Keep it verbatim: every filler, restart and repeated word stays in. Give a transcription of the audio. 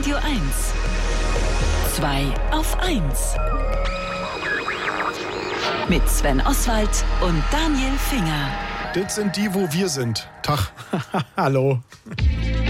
Radio eins. zwei auf eins. Mit Sven Oswald und Daniel Finger. Das sind die, wo wir sind. Tag. Hallo.